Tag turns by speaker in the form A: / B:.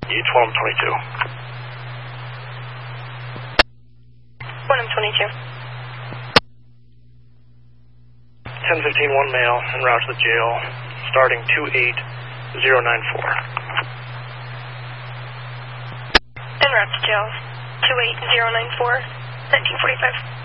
A: E12M22.
B: 1M22.
A: 1015, one male, en route to the jail, starting 28094.
B: En route to jail, 28094, 1945.